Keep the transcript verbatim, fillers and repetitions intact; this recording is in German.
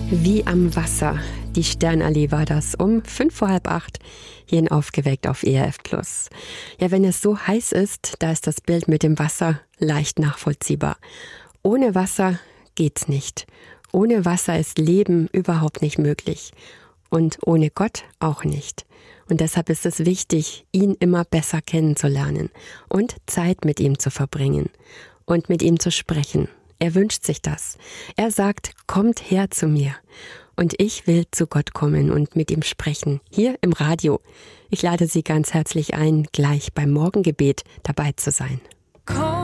Wie am Wasser. Die Sternallee war das um fünf vor halb acht hier in Aufgeweckt auf E R F Plus. Ja, wenn es so heiß ist, da ist das Bild mit dem Wasser leicht nachvollziehbar. Ohne Wasser geht's nicht. Ohne Wasser ist Leben überhaupt nicht möglich. Und ohne Gott auch nicht. Und deshalb ist es wichtig, ihn immer besser kennenzulernen und Zeit mit ihm zu verbringen und mit ihm zu sprechen. Er wünscht sich das. Er sagt, kommt her zu mir. Und ich will zu Gott kommen und mit ihm sprechen, hier im Radio. Ich lade Sie ganz herzlich ein, gleich beim Morgengebet dabei zu sein. Komm.